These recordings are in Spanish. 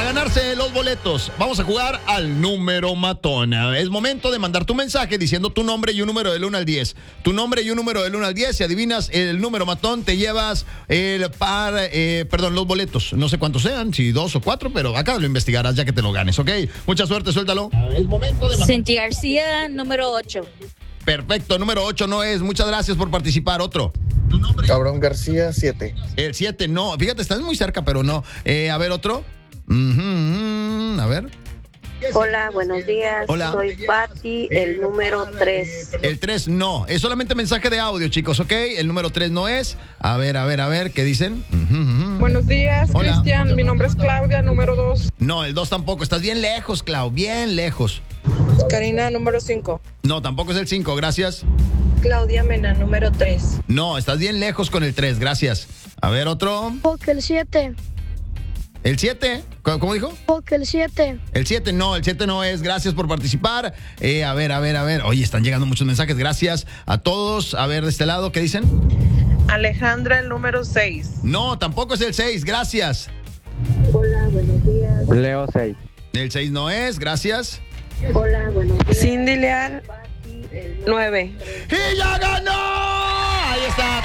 Para ganarse los boletos, vamos a jugar al número matón. Es momento de mandar tu mensaje diciendo tu nombre y un número del 1 al 10. Tu nombre y un número del 1 al 10. Si adivinas el número matón, te llevas los boletos. No sé cuántos sean, si 2 o 4, pero acá lo investigarás ya que te lo ganes, ¿ok? Mucha suerte, suéltalo. Es momento de Cinti García, número 8. Perfecto, número 8 no es. Muchas gracias por participar. Otro. Cabrón García, 7. El 7 no. Fíjate, estás muy cerca, pero no. A ver, otro. A ver. Hola, buenos días. Hola. Soy Patti, el número 3. El 3 no. Es solamente mensaje de audio, chicos, ¿ok? El número 3 no es. A ver, ¿qué dicen? Buenos días, Hola. Cristian. Mi nombre es Claudia, número 2. No, el 2 tampoco. Estás bien lejos, Clau. Bien lejos. Karina, número 5. No, tampoco es el 5. Gracias. Claudia Mena, número 3. No, estás bien lejos con el 3. Gracias. A ver, otro. Porque el 7. ¿El 7? ¿Cómo dijo? Porque el 7. El 7 no es. Gracias por participar. A ver. Oye, están llegando muchos mensajes. Gracias a todos. A ver, de este lado, ¿qué dicen? Alejandra, el número 6. No, tampoco es el 6. Gracias. Hola, buenos días. Leo, 6. El 6 no es. Gracias. Hola, buenos días. Cindy Leal, 9. ¡Y ya ganó! Ahí está.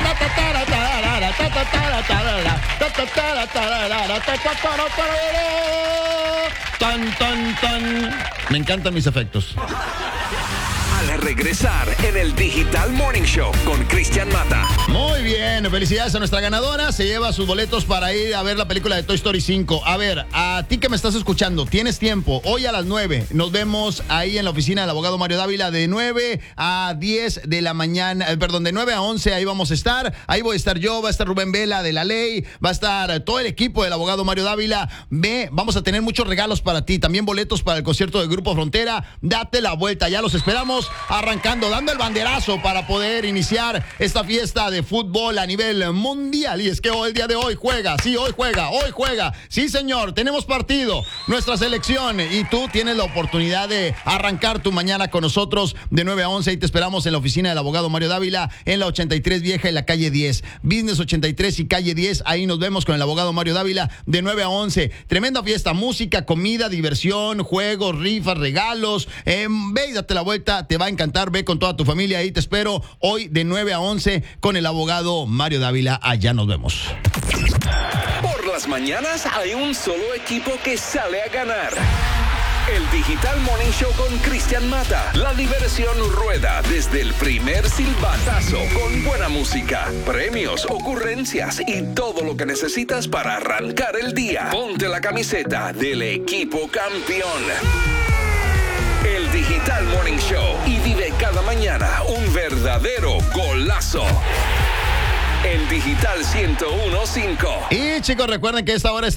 Tan. Me encantan mis efectos. Al regresar en el Digital Morning Show con Cristian Mata. Muy bien, felicidades a nuestra ganadora. Se lleva sus boletos para ir a ver la película de Toy Story 5. A ver, a ti que me estás escuchando, tienes tiempo. Hoy a las 9 nos vemos ahí en la oficina del abogado Mario Dávila de 9 a 10 de la mañana. De 9 a 11 ahí vamos a estar. Ahí voy a estar yo, va a estar Rubén Vela de La Ley, va a estar todo el equipo del abogado Mario Dávila. Vamos a tener muchos regalos para ti. También boletos para el concierto del Grupo Frontera. Date la vuelta, ya los esperamos. Arrancando, dando el banderazo para poder iniciar esta fiesta de fútbol a nivel mundial. Y es que hoy, el día de hoy juega. Sí, señor, tenemos partido, nuestra selección, y tú tienes la oportunidad de arrancar tu mañana con nosotros de 9 a 11. Y te esperamos en la oficina del abogado Mario Dávila, en la 83 Vieja y la calle 10. Business 83 y calle 10. Ahí nos vemos con el abogado Mario Dávila de 9 a 11. Tremenda fiesta, música, comida, diversión, juegos, rifas, regalos. Ve y date la vuelta, te va a encantar. Ve con toda tu familia. Ahí te espero hoy de 9 a 11 con el abogado Mario Dávila. Allá nos vemos. Por las mañanas hay un solo equipo que sale a ganar. El Digital Morning Show con Cristian Mata. La diversión rueda desde el primer silbatazo con buena música, premios, ocurrencias y todo lo que necesitas para arrancar el día. Ponte la camiseta del equipo campeón. El Digital Morning Show y vive cada mañana un verdadero golazo. En Digital 101.5. Y chicos, recuerden que esta hora está